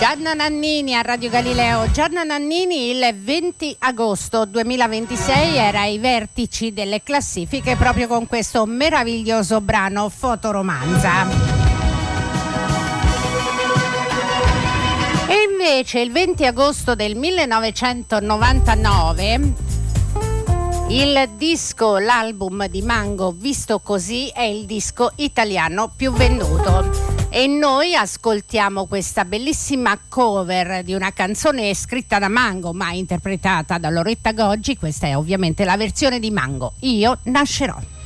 Gianna Nannini a Radio Galileo. Gianna Nannini il 20 agosto 2026 era ai vertici delle classifiche proprio con questo meraviglioso brano Fotoromanza. E invece il 20 agosto del 1999 l'album di Mango Visto Così è il disco italiano più venduto. E noi ascoltiamo questa bellissima cover di una canzone scritta da Mango ma interpretata da Loretta Goggi. Questa è ovviamente la versione di Mango, Io nascerò.